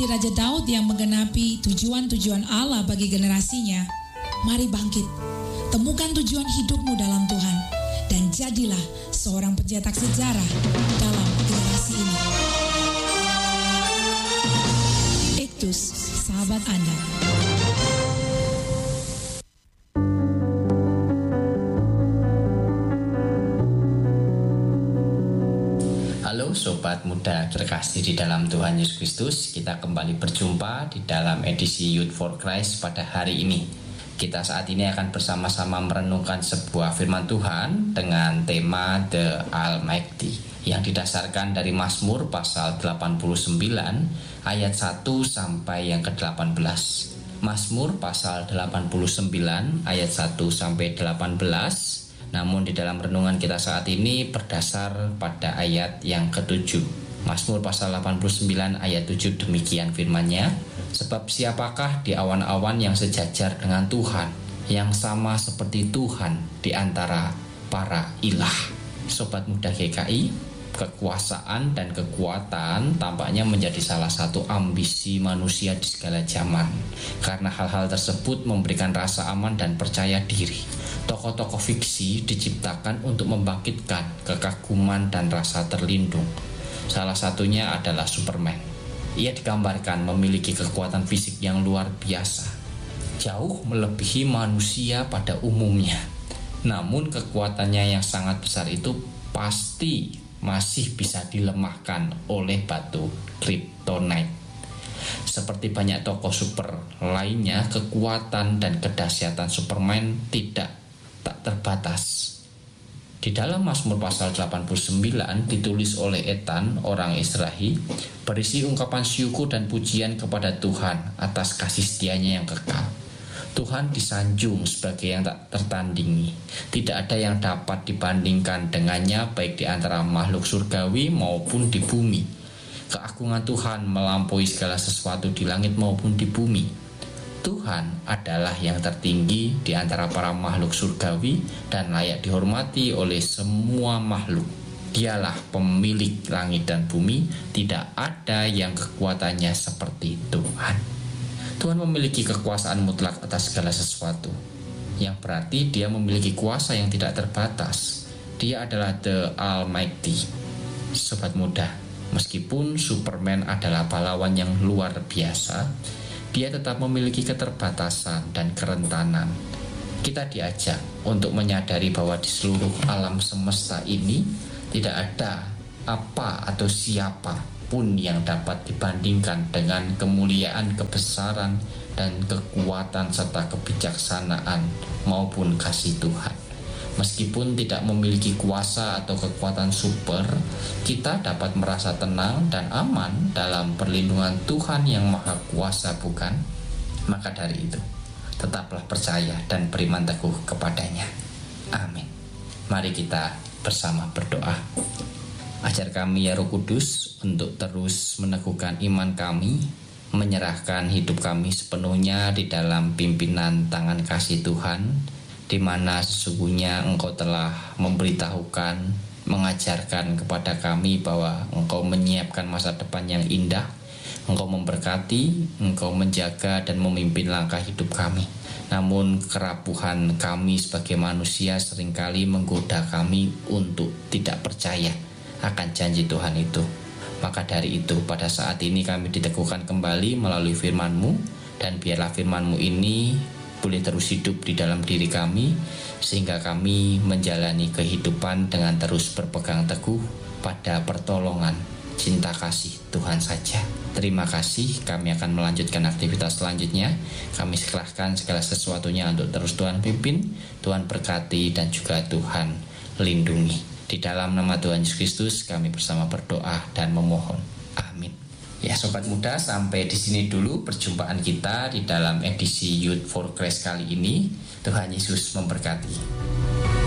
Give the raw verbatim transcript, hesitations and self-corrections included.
seperti Raja Daud yang menggenapi tujuan-tujuan Allah bagi generasinya, mari bangkit, temukan tujuan hidupmu dalam Tuhan, dan jadilah seorang pencetak sejarah dalam generasi ini. Iktus, sahabat Anda. Halo Sobat Muda terkasih di dalam Tuhan Yesus Kristus. Kita kembali berjumpa di dalam edisi Youth for Christ pada hari ini. Kita saat ini akan bersama-sama merenungkan sebuah firman Tuhan dengan tema The Almighty yang didasarkan dari Mazmur pasal delapan puluh sembilan ayat satu sampai yang ke delapan belas. Mazmur pasal delapan puluh sembilan ayat satu sampai delapan belas. Namun di dalam renungan kita saat ini berdasar pada ayat yang ketujuh. Mazmur pasal delapan puluh sembilan ayat tujuh demikian firman-Nya. Sebab siapakah di awan-awan yang sejajar dengan Tuhan, yang sama seperti Tuhan di antara para ilah. Sobat Muda G K I, kekuasaan dan kekuatan tampaknya menjadi salah satu ambisi manusia di segala zaman. Karena hal-hal tersebut memberikan rasa aman dan percaya diri. Tokoh-tokoh fiksi diciptakan untuk membangkitkan kekaguman dan rasa terlindung. Salah satunya adalah Superman. Ia digambarkan memiliki kekuatan fisik yang luar biasa, jauh melebihi manusia pada umumnya. Namun kekuatannya yang sangat besar itu pasti masih bisa dilemahkan oleh batu kryptonite. Seperti banyak tokoh super lainnya, kekuatan dan kedahsyatan Superman tidak tak terbatas. Di dalam Mazmur pasal delapan puluh sembilan ditulis oleh Ethan, orang Israel, berisi ungkapan syukur dan pujian kepada Tuhan atas kasih setianya yang kekal. Tuhan disanjung sebagai yang tak tertandingi. Tidak ada yang dapat dibandingkan dengannya baik di antara makhluk surgawi maupun di bumi. Keagungan Tuhan melampaui segala sesuatu di langit maupun di bumi. Tuhan adalah yang tertinggi di antara para makhluk surgawi dan layak dihormati oleh semua makhluk. Dialah pemilik langit dan bumi, tidak ada yang kekuatannya seperti Tuhan. Tuhan memiliki kekuasaan mutlak atas segala sesuatu, yang berarti dia memiliki kuasa yang tidak terbatas. Dia adalah The Almighty. Sobat muda, meskipun Superman adalah pahlawan yang luar biasa, dia tetap memiliki keterbatasan dan kerentanan. Kita diajak untuk menyadari bahwa di seluruh alam semesta ini tidak ada apa atau siapa pun yang dapat dibandingkan dengan kemuliaan, kebesaran, dan kekuatan serta kebijaksanaan maupun kasih Tuhan. Meskipun tidak memiliki kuasa atau kekuatan super, kita dapat merasa tenang dan aman dalam perlindungan Tuhan yang Maha Kuasa, bukan? Maka dari itu, tetaplah percaya dan beriman teguh kepadanya. Amin. Mari kita bersama berdoa. Ajar kami ya Roh Kudus untuk terus meneguhkan iman kami, menyerahkan hidup kami sepenuhnya di dalam pimpinan tangan kasih Tuhan, di mana sesungguhnya Engkau telah memberitahukan, mengajarkan kepada kami bahwa Engkau menyiapkan masa depan yang indah. Engkau memberkati, Engkau menjaga dan memimpin langkah hidup kami. Namun kerapuhan kami sebagai manusia seringkali menggoda kami untuk tidak percaya akan janji Tuhan itu. Maka dari itu pada saat ini kami diteguhkan kembali melalui firman-Mu, dan biarlah firman-Mu ini boleh terus hidup di dalam diri kami, sehingga kami menjalani kehidupan dengan terus berpegang teguh pada pertolongan cinta kasih Tuhan saja. Terima kasih, kami akan melanjutkan aktivitas selanjutnya. Kami serahkan segala sesuatunya untuk terus Tuhan pimpin, Tuhan berkati, dan juga Tuhan lindungi. Di dalam nama Tuhan Yesus Kristus kami bersama berdoa dan memohon. Amin. Ya sobat muda, sampai di sini dulu perjumpaan kita di dalam edisi Youth for Christ kali ini. Tuhan Yesus memberkati.